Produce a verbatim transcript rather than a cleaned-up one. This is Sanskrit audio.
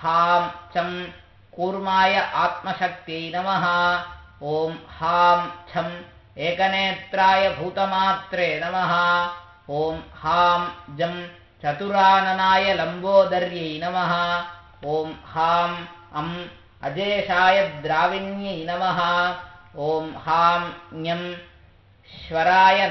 हां चं कूर्माय आत्मशक्त्यै नमः। ॐ हां छम् एकनेत्राय भूतमात्रे नमः। ॐ हां जं चतुराननाय लम्बोदर्यै नमः। ॐ हां अम् अजेशाय द्राविण्यै नमः। ॐ हां ञं श्वराय